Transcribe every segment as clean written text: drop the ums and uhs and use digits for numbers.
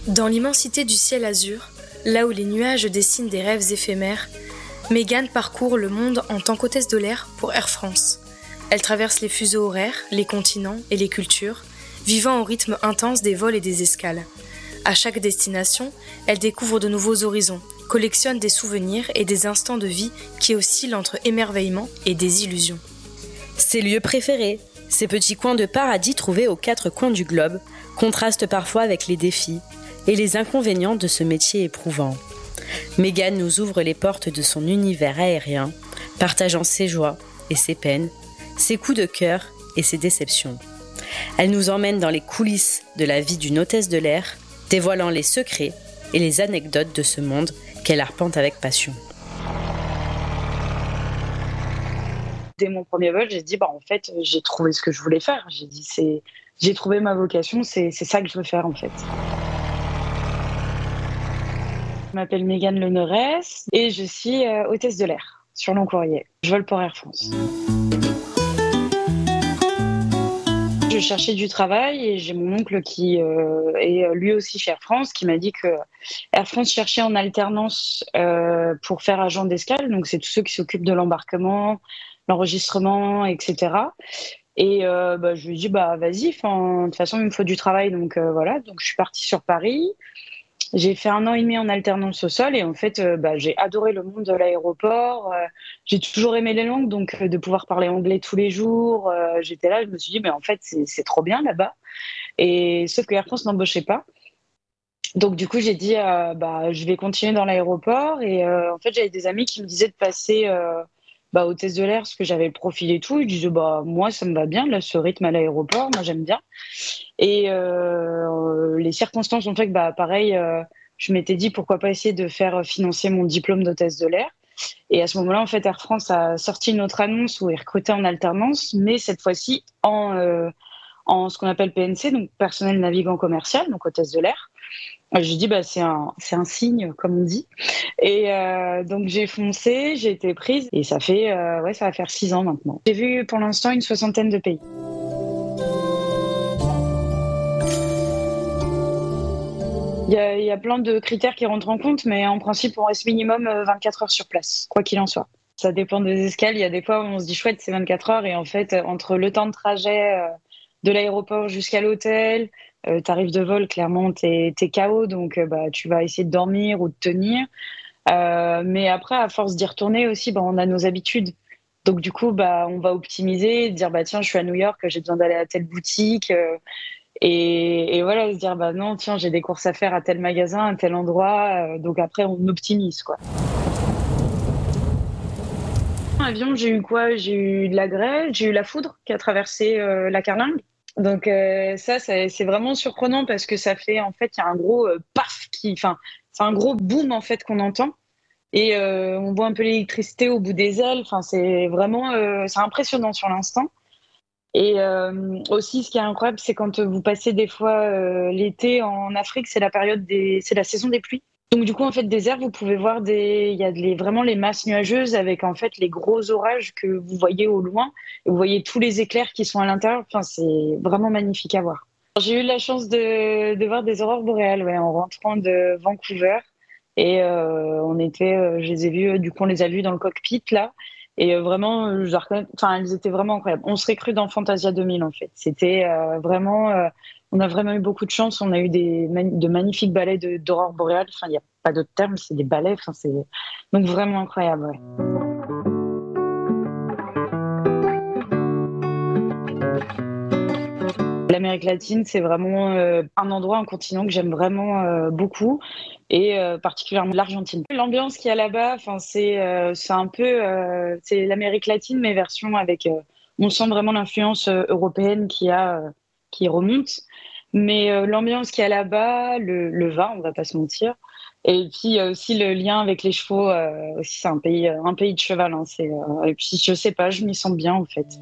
Dans l'immensité du ciel azur, là où les nuages dessinent des rêves éphémères, Mégane parcourt le monde en tant qu'hôtesse de l'air pour Air France. Elle traverse les fuseaux horaires, les continents et les cultures, vivant au rythme intense des vols et des escales. À chaque destination, elle découvre de nouveaux horizons, collectionne des souvenirs et des instants de vie qui oscillent entre émerveillement et désillusion. Ses lieux préférés, ces petits coins de paradis trouvés aux quatre coins du globe, contrastent parfois avec les défis et les inconvénients de ce métier éprouvant. Mégane nous ouvre les portes de son univers aérien, partageant ses joies et ses peines, ses coups de cœur et ses déceptions. Elle nous emmène dans les coulisses de la vie d'une hôtesse de l'air, dévoilant les secrets et les anecdotes de ce monde qu'elle arpente avec passion. Dès mon premier vol, j'ai dit en fait, j'ai trouvé ce que je voulais faire. J'ai trouvé ma vocation, c'est ça que je veux faire en fait. Je m'appelle Mégane Leneresse et je suis hôtesse de l'air sur long courrier. Je vole pour Air France. Je cherchais du travail et j'ai mon oncle qui est lui aussi chez Air France qui m'a dit que Air France cherchait en alternance pour faire agent d'escale. Donc c'est tous ceux qui s'occupent de l'embarquement, l'enregistrement, etc. Et je lui ai dit vas-y, de toute façon il me faut du travail, donc voilà. Donc je suis partie sur Paris. J'ai fait 1 an et demi en alternance au sol et en fait j'ai adoré le monde de l'aéroport. J'ai toujours aimé les langues, donc de pouvoir parler anglais tous les jours, j'étais là, je me suis dit mais en fait c'est trop bien là-bas. Et sauf que Air France n'embauchait pas. Donc du coup j'ai dit je vais continuer dans l'aéroport et en fait j'avais des amis qui me disaient de passer hôtesse de l'air parce que j'avais le profil et tout. Ils disaient moi ça me va bien là, ce rythme à l'aéroport, moi j'aime bien. Et les circonstances ont fait que pareil, je m'étais dit pourquoi pas essayer de faire financer mon diplôme d'hôtesse de l'air. Et à ce moment-là, en fait, Air France a sorti une autre annonce où ils recrutaient en alternance, mais cette fois-ci en ce qu'on appelle PNC, donc personnel navigant commercial, donc hôtesse de l'air. J'ai dit c'est un signe, comme on dit. Et donc j'ai foncé, j'ai été prise et ça va faire 6 ans maintenant. J'ai vu pour l'instant une 60aine de pays. Il y a plein de critères qui rentrent en compte, mais en principe, on reste minimum 24 heures sur place, quoi qu'il en soit. Ça dépend des escales. Il y a des fois où on se dit chouette, c'est 24 heures, et en fait, entre le temps de trajet de l'aéroport jusqu'à l'hôtel, tarif de vol, clairement, t'es KO, donc tu vas essayer de dormir ou de tenir. Mais après, à force d'y retourner aussi, on a nos habitudes. Donc du coup, on va optimiser, dire tiens, je suis à New York, j'ai besoin d'aller à telle boutique. Et voilà, se dire non, tiens, j'ai des courses à faire à tel magasin, à tel endroit. Donc après, on optimise, quoi. En avion, j'ai eu quoi? J'ai eu de la grêle, j'ai eu la foudre qui a traversé la carlingue. Donc ça, c'est vraiment surprenant parce que ça fait, en fait, il y a un gros paf c'est un gros boom en fait qu'on entend. Et on voit un peu l'électricité au bout des ailes. Enfin, c'est vraiment, c'est impressionnant sur l'instant. Et aussi, ce qui est incroyable, c'est quand vous passez des fois l'été en Afrique, c'est c'est la saison des pluies. Donc du coup, en fait, désert, vous pouvez voir il y a vraiment les masses nuageuses avec en fait les gros orages que vous voyez au loin. Et vous voyez tous les éclairs qui sont à l'intérieur. Enfin, c'est vraiment magnifique à voir. J'ai eu la chance de voir des aurores boréales, ouais, en rentrant de Vancouver. Et je les ai vus, du coup, on les a vus dans le cockpit là. Et vraiment, elles étaient vraiment incroyables. On serait cru dans Fantasia 2000 en fait. C'était on a vraiment eu beaucoup de chance. On a eu de magnifiques ballets d'aurore boréale. Enfin, il n'y a pas d'autre terme, c'est des ballets. Enfin, c'est donc vraiment incroyable. Ouais. L'Amérique latine, c'est vraiment un endroit, un continent que j'aime vraiment beaucoup, et particulièrement l'Argentine. L'ambiance qu'il y a là-bas, c'est un peu c'est l'Amérique latine, mais version avec. On sent vraiment l'influence européenne qui remonte, mais l'ambiance qu'il y a là-bas, le vin, on va pas se mentir, et puis il y a aussi le lien avec les chevaux. Aussi, c'est un pays de cheval. Hein, et puis je sais pas, je m'y sens bien en fait.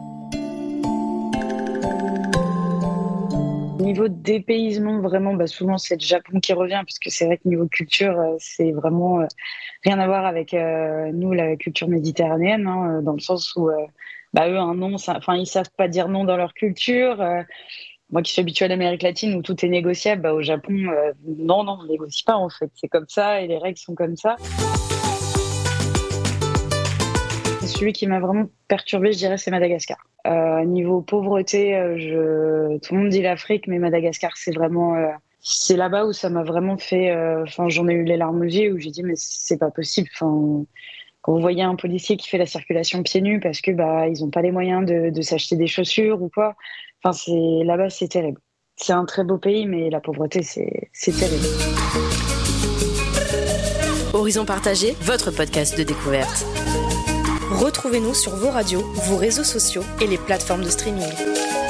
Niveau dépaysement, vraiment, souvent c'est le Japon qui revient, parce que c'est vrai que niveau culture, c'est vraiment rien à voir avec nous, la culture méditerranéenne, hein, dans le sens où eux, un non, ils savent pas dire non dans leur culture. Moi qui suis habituée à l'Amérique latine où tout est négociable, au Japon, non, on négocie pas en fait. C'est comme ça et les règles sont comme ça. Celui qui m'a vraiment perturbée, je dirais, c'est Madagascar. Niveau pauvreté, tout le monde dit l'Afrique, mais Madagascar, c'est vraiment... c'est là-bas où ça m'a vraiment fait... j'en ai eu les larmes aux yeux, où j'ai dit, mais c'est pas possible. Quand vous voyez un policier qui fait la circulation pieds nus parce que ils ont pas les moyens de s'acheter des chaussures ou quoi. Là-bas, c'est terrible. C'est un très beau pays, mais la pauvreté, c'est terrible. Horizon Partagé, votre podcast de découverte. Retrouvez-nous sur vos radios, vos réseaux sociaux et les plateformes de streaming.